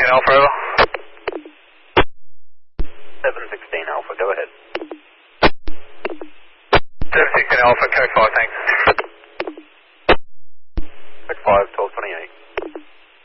Alpha, over. 716 Alpha, go ahead. 716 Alpha, code 5, thanks.